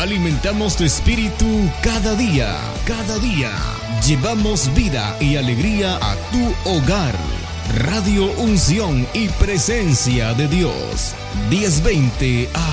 Alimentamos tu espíritu cada día, cada día. Llevamos vida y alegría a tu hogar. Radio Unción y Presencia de Dios. 1020 AM.